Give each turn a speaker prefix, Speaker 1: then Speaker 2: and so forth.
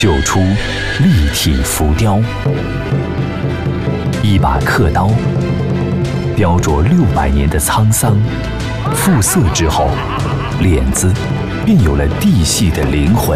Speaker 1: 绣出立体浮雕。一把刻刀，雕琢600年的沧桑，复色之后，脸子便有了地细的灵魂。